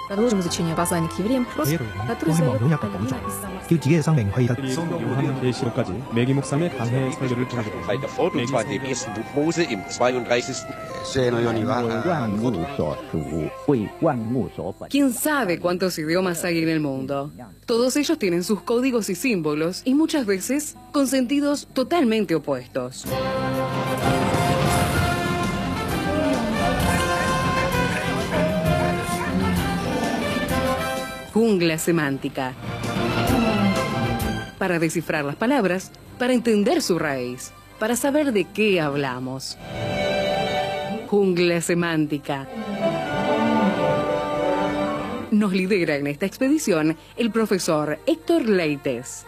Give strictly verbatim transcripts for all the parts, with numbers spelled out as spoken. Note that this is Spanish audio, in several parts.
Продолжим изучение послания к евреям, который зовет Алина из Самарского. 叫自己嘅生命可以得 계시록까지 매기 목사님의 강해 설교를 통해서 bei der Foto zwar dem ersten Buch Mose im zweiunddreißigsten 万物所属，为万物所本。 ¿Quién sabe cuántos idiomas hay en el mundo? Todos ellos tienen sus códigos y símbolos y muchas veces con sentidos totalmente opuestos. Jungla semántica. Para descifrar las palabras, para entender su raíz, para saber de qué hablamos. Jungla semántica. Nos lidera en esta expedición el profesor Héctor Leites.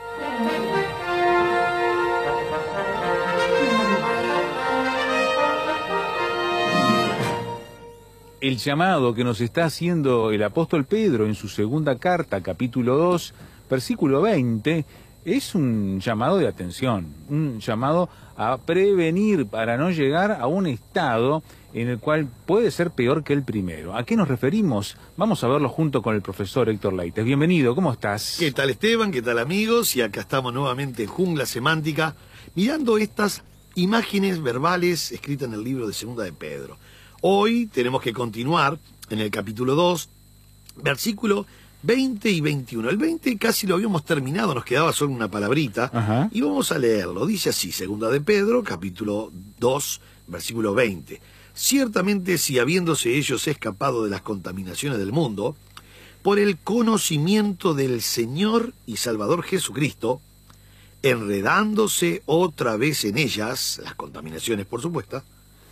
El llamado que nos está haciendo el apóstol Pedro en su segunda carta, capítulo dos, versículo veinte, es un llamado de atención, un llamado a prevenir para no llegar a un estado en el cual puede ser peor que el primero. ¿A qué nos referimos? Vamos a verlo junto con el profesor Héctor Leites. Bienvenido, ¿cómo estás? ¿Qué tal, Esteban? ¿Qué tal, amigos? Y acá estamos nuevamente en Jungla Semántica, mirando estas imágenes verbales escritas en el libro de Segunda de Pedro. Hoy tenemos que continuar en el capítulo dos, versículo veinte y veintiuno. El veinte casi lo habíamos terminado, nos quedaba solo una palabrita. Ajá. Y vamos a leerlo. Dice así, Segunda de Pedro, capítulo dos, versículo veinte. Ciertamente, si habiéndose ellos escapado de las contaminaciones del mundo, por el conocimiento del Señor y Salvador Jesucristo, enredándose otra vez en ellas, las contaminaciones por supuesto,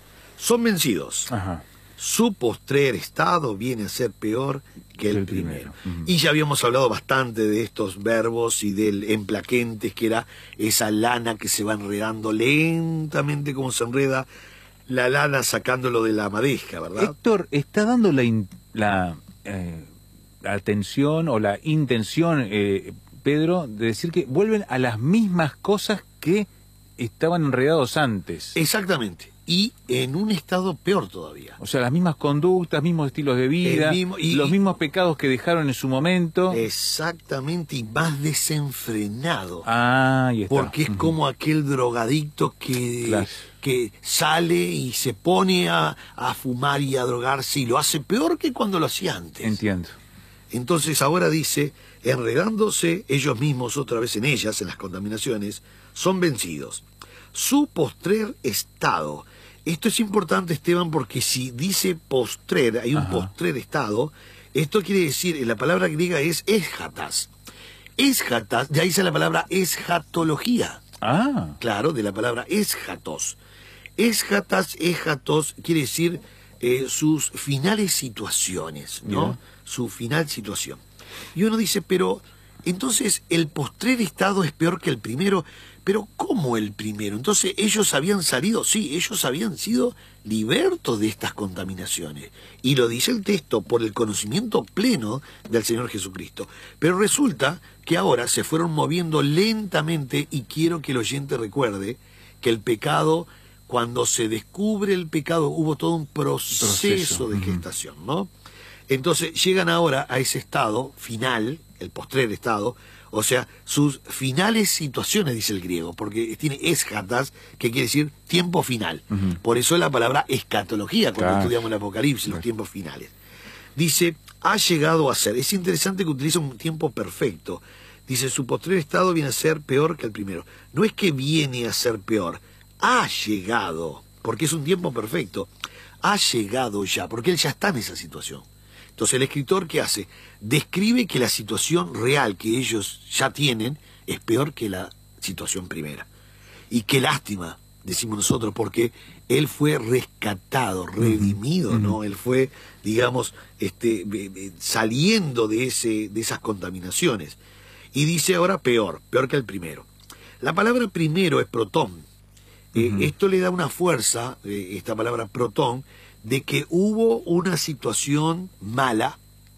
son vencidos. Ajá. Su postrer estado viene a ser peor que el, El primero. primero. Uh-huh. Y ya habíamos hablado bastante de estos verbos y del emplaquentes, que era esa lana que se va enredando lentamente, como se enreda la lana sacándolo de la madeja, ¿verdad? Héctor, ¿está dando la, in- la, eh, la atención o la intención, eh, Pedro, de decir que vuelven a las mismas cosas que estaban enredados antes? Exactamente. Y en un estado peor todavía. O sea, las mismas conductas, mismos estilos de vida, El mismo- y- los mismos pecados que dejaron en su momento. Exactamente, y más desenfrenado. Ah, ahí está. Porque es Ujú. como aquel drogadicto que, Claro. que sale y se pone a, a fumar y a drogarse y lo hace peor que cuando lo hacía antes. Entiendo. Entonces ahora dice, enredándose ellos mismos otra vez en ellas, en las contaminaciones, son vencidos. Su postrer estado. Esto es importante, Esteban, porque si dice postrer, hay un Ajá. postrer estado, esto quiere decir, la palabra griega es eschatas. Eschatas, de ahí sale la palabra eschatología. Ah, Claro, de la palabra eschatos. Eschatas, eschatos, quiere decir eh, sus finales situaciones, ¿no? Bien. Su final situación. Y uno dice, pero entonces el postrer estado es peor que el primero. Pero ¿cómo el primero? Entonces ellos habían salido, sí, ellos habían sido libertos de estas contaminaciones. Y lo dice el texto, por el conocimiento pleno del Señor Jesucristo. Pero resulta que ahora se fueron moviendo lentamente, y quiero que el oyente recuerde que el pecado, cuando se descubre el pecado, hubo todo un proceso, Proceso. de Ujú. gestación, ¿no? Entonces llegan ahora a ese estado final, el postrer estado, o sea, sus finales situaciones, dice el griego, porque tiene eschatas, que quiere decir tiempo final. Ujú. Por eso es la palabra escatología, cuando Claro. estudiamos el Apocalipsis, los tiempos finales. Dice, ha llegado a ser. Es interesante que utiliza un tiempo perfecto. Dice, su postrer estado viene a ser peor que el primero. No es que viene a ser peor, ha llegado, porque es un tiempo perfecto. Ha llegado ya, porque él ya está en esa situación. Entonces el escritor, ¿qué hace? Describe que la situación real que ellos ya tienen es peor que la situación primera. Y qué lástima, decimos nosotros, porque él fue rescatado, redimido, ¿no? Él fue, digamos, este, eh, eh, saliendo de, ese, de esas contaminaciones. Y dice ahora peor, peor que el primero. La palabra primero es protón. Eh, Ujú. Esto le da una fuerza, eh, esta palabra protón, de que hubo una situación mala,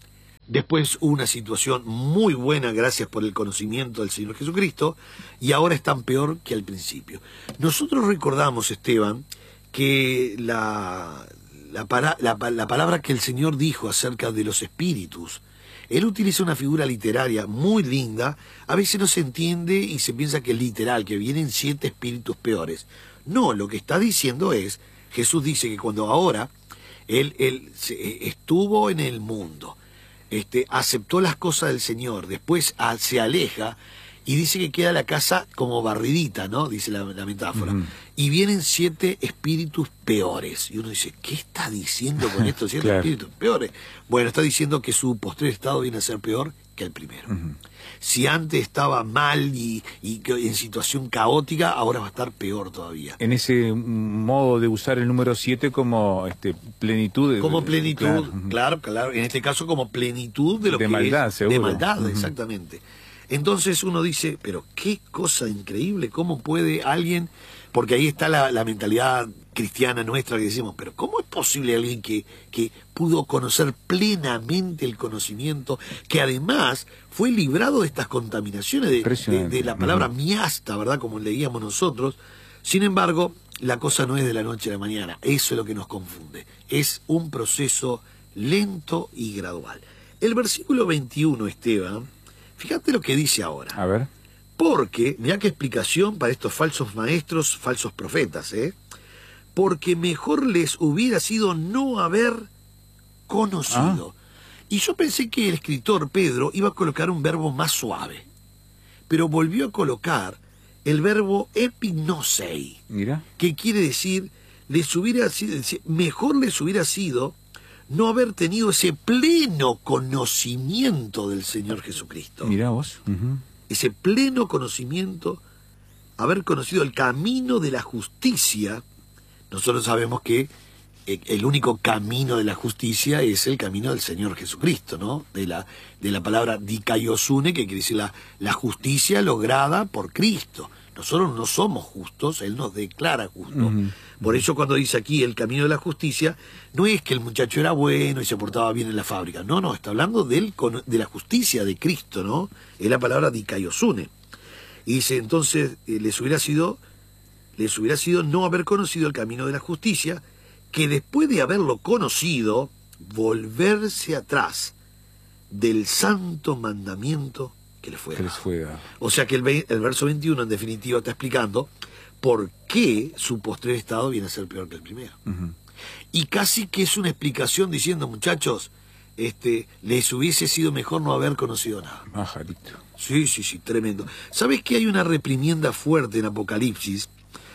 después hubo una situación muy buena gracias por el conocimiento del Señor Jesucristo, y ahora están peor que al principio. Nosotros recordamos, Esteban, que la, la, para, la, la palabra que el Señor dijo acerca de los espíritus. Él utiliza una figura literaria muy linda, a veces no se entiende y se piensa que es literal, que vienen siete espíritus peores. No, lo que está diciendo es, Jesús dice que cuando ahora Él, él se, estuvo en el mundo, este, aceptó las cosas del Señor, después a, se aleja y dice que queda la casa como barridita, ¿no? Dice la, la metáfora. Uh-huh. Y vienen siete espíritus peores. Y uno dice, ¿qué está diciendo con estos siete claro. espíritus peores? Bueno, está diciendo que su postrer estado viene a ser peor que el primero. Uh-huh. Si antes estaba mal y, y en situación caótica, ahora va a estar peor todavía. En ese modo de usar el número siete como este, plenitud. De, como plenitud, claro. claro, claro. En este caso como plenitud de lo de que maldad, es. Seguro. De maldad, uh-huh. exactamente. Entonces uno dice, pero qué cosa increíble, ¿cómo puede alguien...? Porque ahí está la, la mentalidad cristiana nuestra que decimos, pero ¿cómo es posible alguien que, que pudo conocer plenamente el conocimiento, que además fue librado de estas contaminaciones, de, de, de la palabra uh-huh. miasta, ¿verdad? Como leíamos nosotros. Sin embargo, la cosa no es de la noche a la mañana, eso es lo que nos confunde. Es un proceso lento y gradual. El versículo veintiuno, Esteban, fíjate lo que dice ahora. A ver. Porque, mirá qué explicación para estos falsos maestros, falsos profetas, ¿eh? Porque mejor les hubiera sido no haber conocido. Ah. Y yo pensé que el escritor Pedro iba a colocar un verbo más suave, pero volvió a colocar el verbo epignosei, Mira. que quiere decir, les hubiera sido, mejor les hubiera sido no haber tenido ese pleno conocimiento del Señor Jesucristo. Mirá vos. Uh-huh. Ese pleno conocimiento, haber conocido el camino de la justicia. Nosotros sabemos que el único camino de la justicia es el camino del Señor Jesucristo, ¿no? De la, de la palabra dikaiosune, que quiere decir la, la justicia lograda por Cristo. Nosotros no somos justos, Él nos declara justos. Uh-huh. Por eso cuando dice aquí el camino de la justicia, no es que el muchacho era bueno y se portaba bien en la fábrica. No, no, está hablando del, de la justicia de Cristo, ¿no? Es la palabra dikaiosune. Y dice, entonces, eh, les hubiera sido, les hubiera sido no haber conocido el camino de la justicia, que después de haberlo conocido, volverse atrás del santo mandamiento que les fue, que les fue dado. O sea que el, el verso veintiuno en definitiva está explicando por qué su postrer estado viene a ser peor que el primero. Uh-huh. Y casi que es una explicación diciendo, muchachos, este, les hubiese sido mejor no haber conocido nada. Majarito. Sí, sí, sí, tremendo. ¿Sabes que hay una reprimienda fuerte en Apocalipsis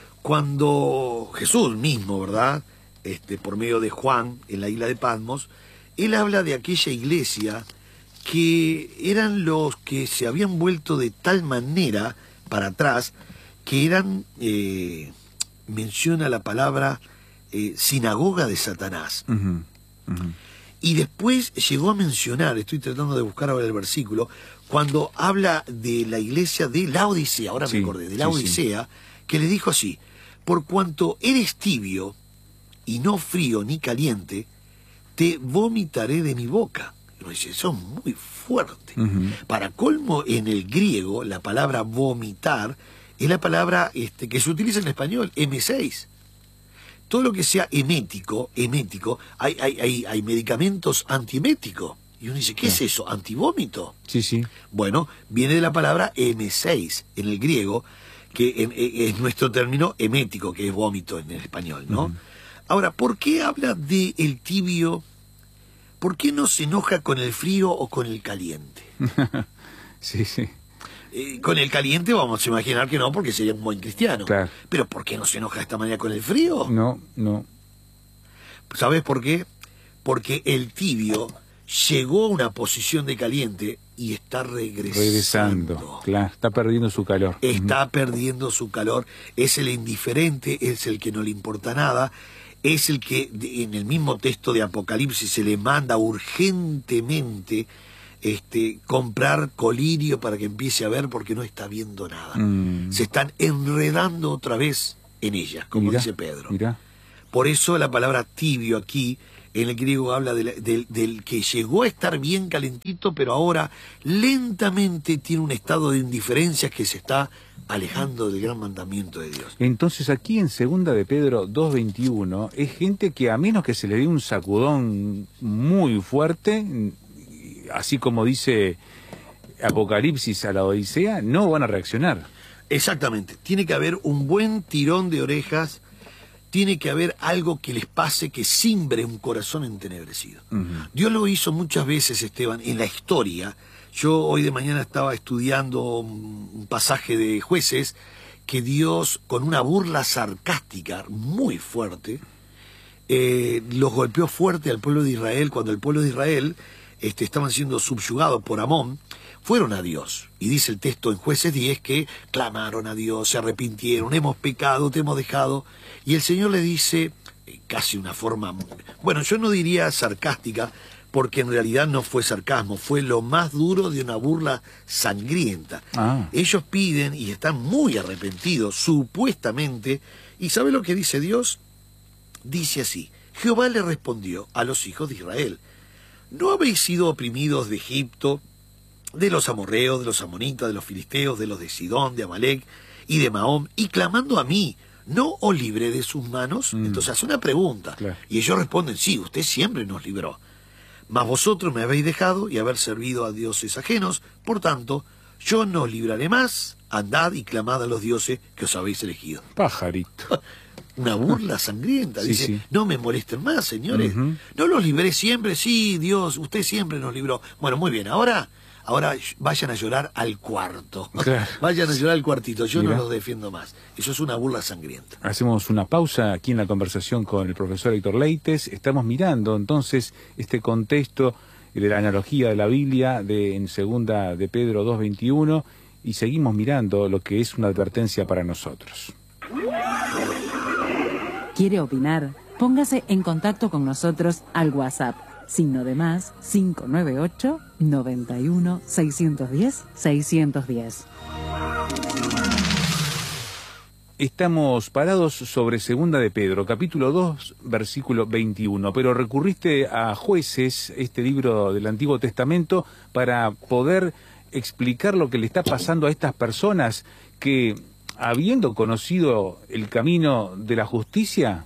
cuando Jesús mismo, ¿verdad? Este, por medio de Juan en la isla de Patmos, él habla de aquella iglesia que eran los que se habían vuelto de tal manera para atrás que eran, eh, menciona la palabra eh, sinagoga de Satanás. Uh-huh. Uh-huh. Y después llegó a mencionar, estoy tratando de buscar ahora el versículo, cuando habla de la iglesia de Laodicea, ahora sí, me acordé, de Laodicea, sí, sí. que le dijo así, por cuanto eres tibio y no frío ni caliente, te vomitaré de mi boca. Y uno dice, eso es muy fuerte. Uh-huh. Para colmo, en el griego, la palabra vomitar es la palabra este, que se utiliza en español, eme seis. Todo lo que sea emético, emético, hay, hay, hay, hay medicamentos antieméticos. Y uno dice, ¿qué sí. es eso? ¿Antivómito? Sí, sí. Bueno, viene de la palabra eme seis en el griego, que es nuestro término emético, que es vómito en el español, ¿no? Uh-huh. Ahora, ¿por qué habla de el tibio? ¿Por qué no se enoja con el frío o con el caliente? sí, sí. Eh, con el caliente vamos a imaginar que no, porque sería un buen cristiano. Claro. Pero ¿por qué no se enoja de esta manera con el frío? No, no. ¿Sabes por qué? Porque el tibio llegó a una posición de caliente y está regresando. Regresando, claro, está perdiendo su calor. Está uh-huh. perdiendo su calor, es el indiferente, es el que no le importa nada, es el que en el mismo texto de Apocalipsis se le manda urgentemente este, comprar colirio para que empiece a ver porque no está viendo nada. Mm. Se están enredando otra vez en ella, como mirá, dice Pedro. Mirá. Por eso la palabra tibio aquí en el griego habla de la, de, del que llegó a estar bien calentito, pero ahora lentamente tiene un estado de indiferencia que se está alejando del gran mandamiento de Dios. Entonces aquí en segunda de Pedro dos veintiuno es gente que a menos que se le dé un sacudón muy fuerte, así como dice Apocalipsis a la Odisea, no van a reaccionar. Exactamente, tiene que haber un buen tirón de orejas, tiene que haber algo que les pase que simbre un corazón entenebrecido. Uh-huh. Dios lo hizo muchas veces, Esteban, en la historia. Yo hoy de mañana estaba estudiando un pasaje de Jueces que Dios, con una burla sarcástica muy fuerte, eh, los golpeó fuerte al pueblo de Israel cuando el pueblo de Israel este, estaban siendo subyugados por Amón. Fueron a Dios, y dice el texto en Jueces diez que clamaron a Dios, se arrepintieron, hemos pecado, te hemos dejado, y el Señor le dice, eh, casi una forma, bueno, yo no diría sarcástica, porque en realidad no fue sarcasmo, fue lo más duro de una burla sangrienta. Ah. Ellos piden y están muy arrepentidos, supuestamente, y ¿sabe lo que dice Dios? Dice así, Jehová le respondió a los hijos de Israel, ¿no habéis sido oprimidos de Egipto, de los amorreos, de los amonitas, de los filisteos, de los de Sidón, de Amalec y de Mahón, y clamando a mí, ¿no os libré de sus manos? Mm. Entonces hace una pregunta, claro. Y ellos responden, sí, usted siempre nos libró. Mas vosotros me habéis dejado y haber servido a dioses ajenos, por tanto, yo no os libraré más, andad y clamad a los dioses que os habéis elegido. Pajarito. Una burla sangrienta, sí, dice, sí. No me molesten más, señores. Uh-huh. No los libré siempre, sí, Dios, usted siempre nos libró. Bueno, muy bien, ahora... Ahora vayan a llorar al cuarto. Claro. Vayan a llorar al cuartito. Yo Mira. no los defiendo más. Eso es una burla sangrienta. Hacemos una pausa aquí en la conversación con el profesor Héctor Leites. Estamos mirando entonces este contexto de la analogía de la Biblia de, en segunda de Pedro dos veintiuno y seguimos mirando lo que es una advertencia para nosotros. ¿Quiere opinar? Póngase en contacto con nosotros al WhatsApp. Signo de más, cinco nueve ocho, noventa y uno, seiscientos diez, seiscientos diez. Estamos parados sobre segunda de Pedro, capítulo dos, versículo veintiuno, pero recurriste a Jueces, este libro del Antiguo Testamento, para poder explicar lo que le está pasando a estas personas que, habiendo conocido el camino de la justicia,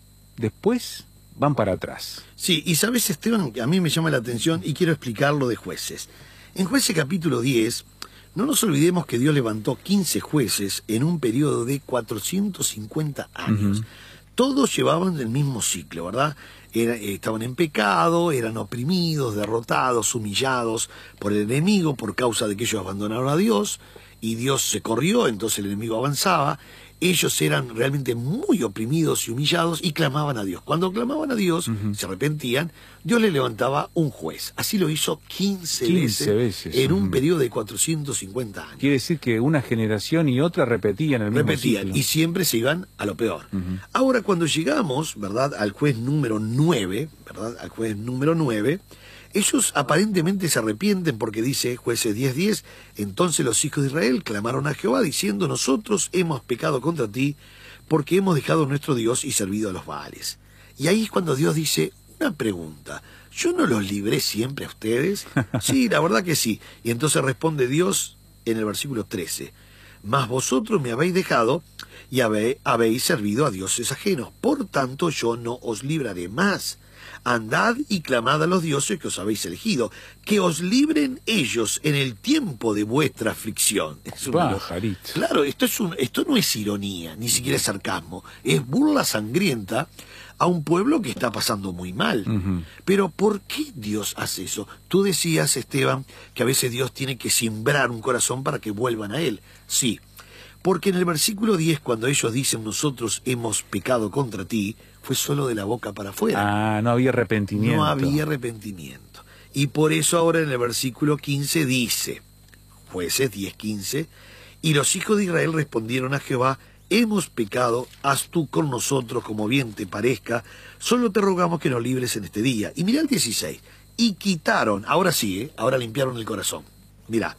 después van para atrás. Sí, y sabes, Esteban, que a mí me llama la atención y quiero explicarlo de Jueces. En Jueces capítulo diez, no nos olvidemos que Dios levantó quince jueces en un periodo de cuatrocientos cincuenta años. Uh-huh. Todos llevaban el mismo ciclo, ¿verdad? Era, eh, estaban en pecado, eran oprimidos, derrotados, humillados por el enemigo por causa de que ellos abandonaron a Dios, y Dios se corrió, entonces el enemigo avanzaba. Ellos eran realmente muy oprimidos y humillados y clamaban a Dios. Cuando clamaban a Dios, uh-huh. se arrepentían, Dios le levantaba un juez. Así lo hizo quince veces en un uh-huh. periodo de cuatrocientos cincuenta años. Quiere decir que una generación y otra repetían el mismo Repetían, ciclo. Y siempre se iban a lo peor. Uh-huh. Ahora, cuando llegamos, ¿verdad?, al juez número nueve, ¿verdad?, al juez número nueve, ellos aparentemente se arrepienten porque dice Jueces diez diez, entonces los hijos de Israel clamaron a Jehová diciendo, nosotros hemos pecado contra ti porque hemos dejado nuestro Dios y servido a los Baales. Y ahí es cuando Dios dice, una pregunta, ¿yo no los libré siempre a ustedes? Sí, la verdad que sí. Y entonces responde Dios en el versículo trece, mas vosotros me habéis dejado y habe, habéis servido a dioses ajenos, por tanto yo no os libraré más. Andad y clamad a los dioses que os habéis elegido, que os libren ellos en el tiempo de vuestra aflicción. Es un Pajarito. Claro, esto, es un, esto no es ironía, ni siquiera es sarcasmo, es burla sangrienta a un pueblo que está pasando muy mal. Uh-huh. Pero ¿por qué Dios hace eso? Tú decías, Esteban, que a veces Dios tiene que simbrar un corazón para que vuelvan a Él. Sí, porque en el versículo diez, cuando ellos dicen, nosotros hemos pecado contra ti, fue solo de la boca para afuera. Ah, no había arrepentimiento. No había arrepentimiento. Y por eso ahora en el versículo quince dice, Jueces diez quince, y los hijos de Israel respondieron a Jehová, hemos pecado, haz tú con nosotros como bien te parezca, solo te rogamos que nos libres en este día. Y mirá el dieciséis, y quitaron, ahora sí, ¿eh? ahora limpiaron el corazón, mirá,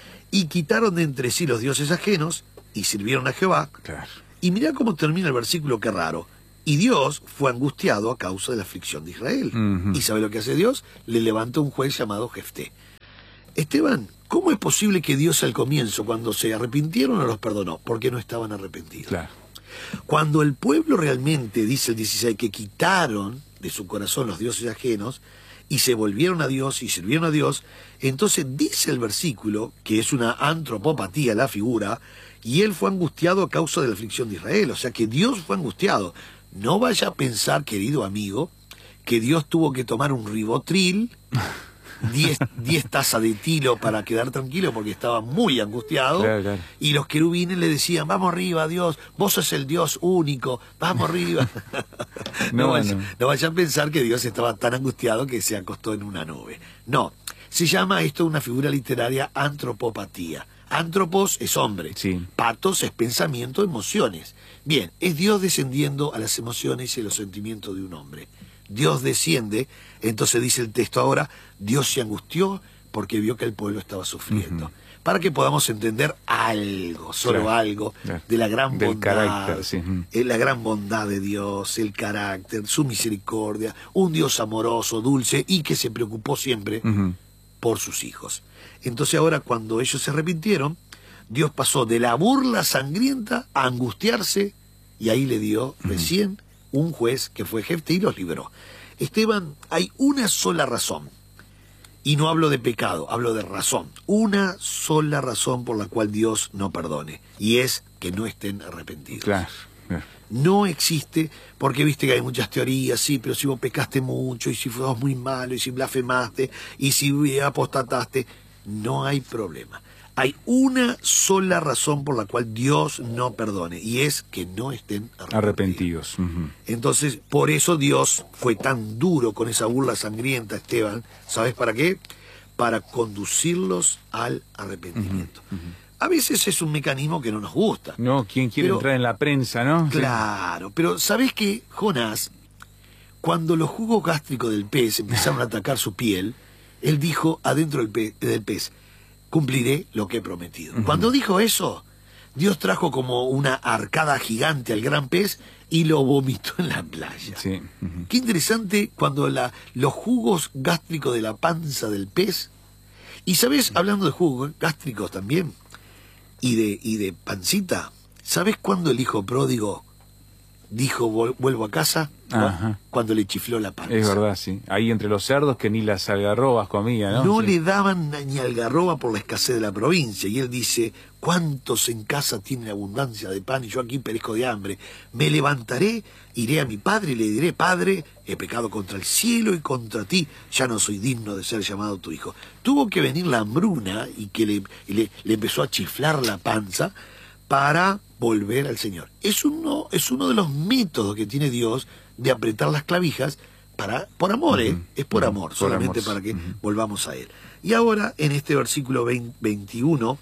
y quitaron de entre sí los dioses ajenos, y sirvieron a Jehová. Claro. Y mirá cómo termina el versículo, qué raro. Y Dios fue angustiado a causa de la aflicción de Israel. Uh-huh. ¿Y sabe lo que hace Dios? Le levanta un juez llamado Jefté. Esteban, ¿Cómo es posible que Dios al comienzo, cuando se arrepintieron, no los perdonó? Porque no estaban arrepentidos. Claro. Cuando el pueblo realmente, dice el dieciséis, que quitaron de su corazón los dioses ajenos y se volvieron a Dios y sirvieron a Dios, entonces dice el versículo, que es una antropopatía la figura, y él fue angustiado a causa de la aflicción de Israel. O sea que Dios fue angustiado. No vaya a pensar, querido amigo, que Dios tuvo que tomar un ribotril, diez, diez tazas de tilo para quedar tranquilo porque estaba muy angustiado. Claro, claro. Y los querubines le decían, vamos arriba, Dios, vos sos el Dios único, vamos arriba. no, No, vaya, no. no vayan a pensar que Dios estaba tan angustiado que se acostó en una nube. No, se llama esto una figura literaria antropopatía. Antropos es hombre, Sí. patos es pensamiento, emociones. Bien, es Dios descendiendo a las emociones y a los sentimientos de un hombre. Dios desciende, entonces dice el texto ahora, Dios se angustió porque vio que el pueblo estaba sufriendo. Ujú. Para que podamos entender algo, solo Claro, algo, claro. de la gran Del bondad, carácter, sí. Ujú. eh, la gran bondad de Dios, el carácter, su misericordia, un Dios amoroso, dulce y que se preocupó siempre Ujú. por sus hijos. Entonces ahora cuando ellos se arrepintieron, Dios pasó de la burla sangrienta a angustiarse y ahí le dio recién un juez que fue Jefté y los liberó. Esteban, hay una sola razón, y no hablo de pecado, hablo de razón, una sola razón por la cual Dios no perdone, y es que no estén arrepentidos. Claro, claro. No existe, porque viste que hay muchas teorías, sí, pero si vos pecaste mucho, y si fuiste muy malo, y si blasfemaste, y si apostataste, no hay problema. Hay una sola razón por la cual Dios no perdone, y es que no estén arrepentidos. Arrepentidos. Ujú. Entonces, por eso Dios fue tan duro con esa burla sangrienta, Esteban. ¿Sabes para qué? Para conducirlos al arrepentimiento. Ujú, ujú. A veces es un mecanismo que no nos gusta. No, ¿quién quiere Pero- entrar en la prensa, no? Sí. Claro, pero ¿sabes qué, Jonás? Cuando los jugos gástricos del pez empezaron a atacar su piel, él dijo adentro del pez, del pez cumpliré lo que he prometido. Ujú. Cuando dijo eso, Dios trajo como una arcada gigante al gran pez y lo vomitó en la playa. Sí. Ujú. Qué interesante cuando la, los jugos gástricos de la panza del pez, y sabes, hablando de jugos gástricos también, y de, y de pancita, ¿sabes cuándo el hijo pródigo dijo "Vol- vuelvo a casa"? Ajá. Cuando le chifló la panza. Es verdad, sí. Ahí entre los cerdos que ni las algarrobas comía, ¿no? No Sí. le daban ni algarroba por la escasez de la provincia. Y él dice, ¿cuántos en casa tienen abundancia de pan y yo aquí perezco de hambre? Me levantaré, iré a mi padre y le diré, Padre, he pecado contra el cielo y contra ti, ya no soy digno de ser llamado tu hijo. Tuvo que venir la hambruna y que le, y le, le empezó a chiflar la panza para volver al Señor. Es uno, es uno de los métodos que tiene Dios de apretar las clavijas para, por amor, ¿eh? Ujú. Es por Ujú. amor, Por solamente amor. para que Ujú. volvamos a Él. Y ahora, en este versículo veinte, veintiuno,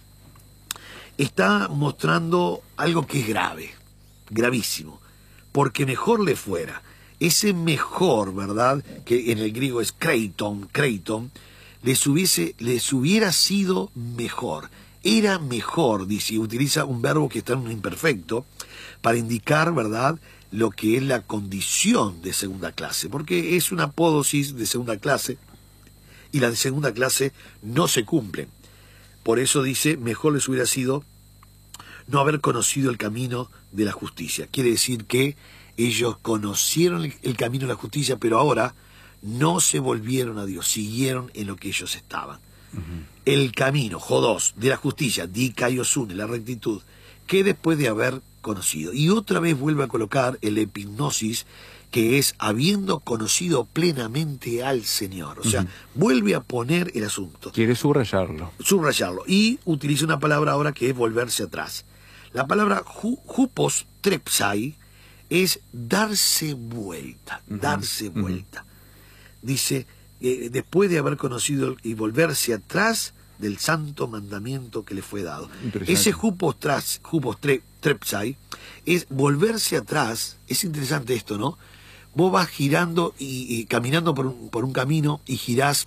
está mostrando algo que es grave, gravísimo, porque mejor le fuera. Ese mejor, ¿verdad?, que en el griego es kreiton, kreiton, les, hubiese, les hubiera sido mejor. Era mejor, dice, utiliza un verbo que está en un imperfecto, para indicar, ¿verdad?, lo que es la condición de segunda clase, porque es una apódosis de segunda clase, y las de segunda clase no se cumplen. Por eso dice, mejor les hubiera sido no haber conocido el camino de la justicia. Quiere decir que ellos conocieron el, el camino de la justicia, pero ahora no se volvieron a Dios, siguieron en lo que ellos estaban. Uh-huh. El camino, Jodós, de la justicia, Di Kaiosune, la rectitud, que después de haber conocido. Y otra vez vuelve a colocar el epignosis, que es habiendo conocido plenamente al Señor. O sea, uh-huh. vuelve a poner el asunto. Quiere subrayarlo. Subrayarlo. Y utiliza una palabra ahora que es volverse atrás. La palabra hupos trepsai es darse vuelta, uh-huh. darse uh-huh. vuelta. Dice, eh, después de haber conocido y volverse atrás del santo mandamiento que le fue dado. Ese hupos, tras, hupos tre, trepsai es volverse atrás. Es interesante esto, ¿no? Vos vas girando y, y caminando por un, por un camino y girás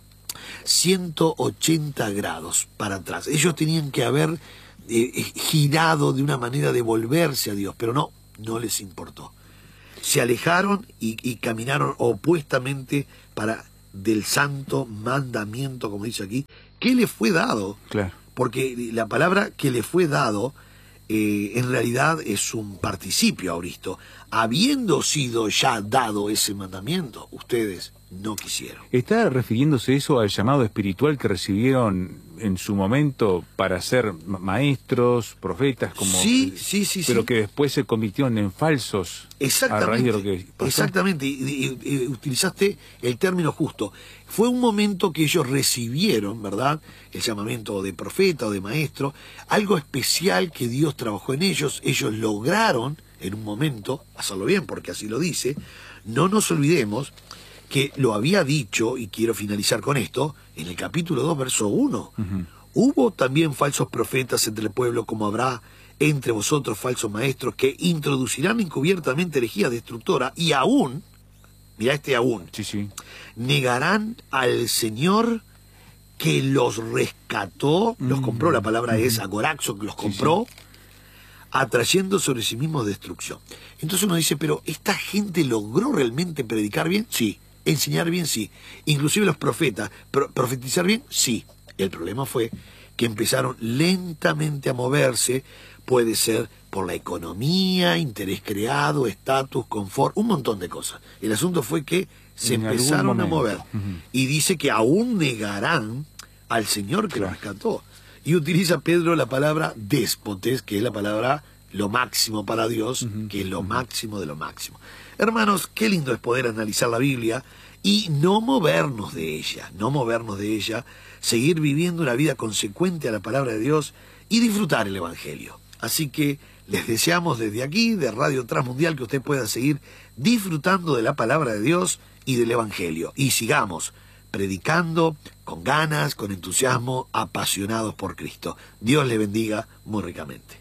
ciento ochenta grados para atrás. Ellos tenían que haber eh, girado de una manera de volverse a Dios, pero no, no les importó. Se alejaron y, y caminaron opuestamente para del santo mandamiento, como dice aquí, que le fue dado. Claro. Porque la palabra que le fue dado, eh, en realidad es un participio auristo. Habiendo sido ya dado ese mandamiento, ustedes no quisieron. ¿Está refiriéndose eso al llamado espiritual que recibieron en su momento para ser ma- maestros, profetas, como Sí, sí, sí, pero sí. que después se convirtieron en falsos a raíz de lo que pasó? Exactamente, y, y- y utilizaste el término justo. Fue un momento que ellos recibieron, ¿verdad?, el llamamiento de profeta o de maestro, algo especial que Dios trabajó en ellos. Ellos lograron en un momento hacerlo bien, porque así lo dice. No nos olvidemos que lo había dicho, y quiero finalizar con esto, en el capítulo dos, verso uno. Ujú. Hubo también falsos profetas entre el pueblo, como habrá entre vosotros falsos maestros, que introducirán encubiertamente herejía destructora, y aún, mira este aún, Sí, sí. negarán al Señor que los rescató, los Mm. compró, la palabra es agoraxo, que los Sí, compró, atrayendo sobre sí mismos destrucción. Entonces uno dice, pero ¿esta gente logró realmente predicar bien? Sí. ¿Enseñar bien? Sí. Inclusive los profetas, pro- ¿profetizar bien? Sí. El problema fue que empezaron lentamente a moverse, puede ser por la economía, interés creado, estatus, confort, un montón de cosas. El asunto fue que se En algún empezaron a momento. mover. Ujú. Y dice que aún negarán al Señor que los rescató. Y utiliza Pedro la palabra déspotes, que es la palabra lo máximo para Dios, que es lo máximo de lo máximo. Hermanos, qué lindo es poder analizar la Biblia y no movernos de ella, no movernos de ella, seguir viviendo una vida consecuente a la palabra de Dios y disfrutar el Evangelio. Así que les deseamos desde aquí, de Radio Transmundial, que usted pueda seguir disfrutando de la palabra de Dios y del Evangelio. Y sigamos predicando con ganas, con entusiasmo, apasionados por Cristo. Dios le bendiga muy ricamente.